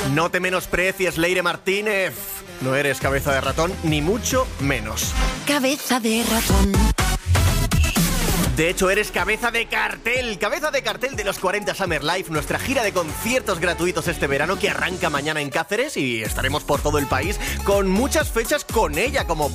No te menosprecies, Leire Martínez. No eres cabeza de ratón, ni mucho menos. Cabeza de ratón. De hecho, eres cabeza de cartel de los 40 Summer Life, nuestra gira de conciertos gratuitos este verano que arranca mañana en Cáceres y estaremos por todo el país con muchas fechas con ella, como